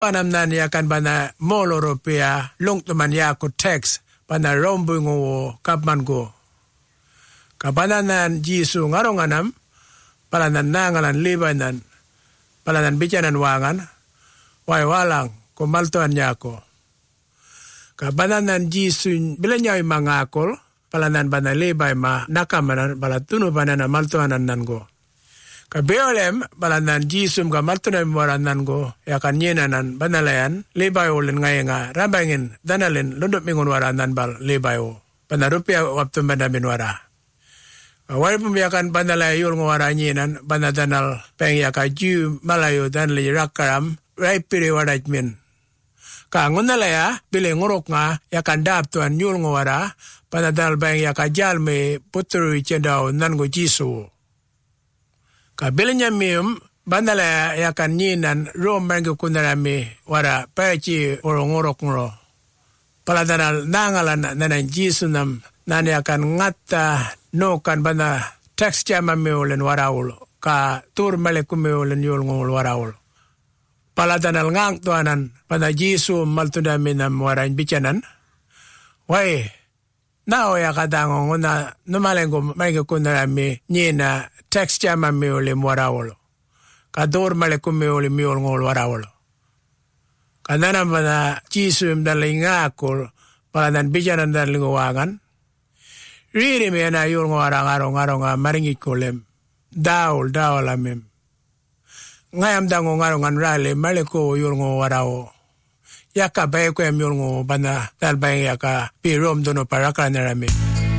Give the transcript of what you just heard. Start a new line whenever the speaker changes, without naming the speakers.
Panamnan yakan bana mall Europea long teman yako tax bana rombungo kapmango. Kabananan jisu ngaronganam palanan nangalan libanan palanan bicanan wangan wai walang kumaltuan yako. Kabananan jisu bilanya mangakol palanan bana libay ma nakamanan balatunu banana maltuanan nango. Kabeolem balanan jisum ka maltunan moranan go yakan yenanan banalayan lebayo len ngayenga rabangin danalen lundot mingon waranan bal lebayo panarupia waptum banamin wara. Wala pumiyakan banalayo ngwara nyenan banadanal peng yaka ju malayo dan li rakaram raipiri warajmin. Ka ngunalaya bile ngurok nga yakan dap tuan nyul ngwara panadal bang yaka jalme putru cendao nan go jisu. Kabilinya miyum bandala yakan nyinan rom mangu kunarami wara pachi orongorok ngoro. Paladanal nangalan nanan jisunam nani akan ngata no kan bana tax jama miolen waraul ka tur maleku miolen yul ngol waraul. Paladanal ngang tuanan bana jisu maltunda minam warain bicanan. Wai nao yakadangong na numalengo mangu kunarami nyina tax jama miole warawolo. Kador malekum miole miol ngol warawolo. Kanana mana jisum daling ngakol paladan bijanan daling wangan. Riri me na yul ngwarang arong maringi kolem. Daul amem. Ngayam dango ngarongan rale maleko yul ngwarawo. Yaka bae ko yul ngobana dalbay yaka pirom dono parakla narami.